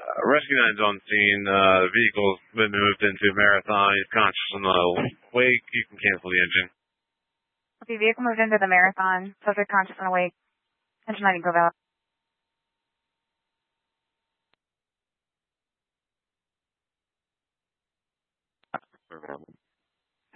Rescue 9's on scene. The vehicle's been moved into Marathon. He's conscious in the wake. You can cancel the engine. Okay, vehicle moved into the Marathon. Subject conscious and awake. Engine lighting go valid.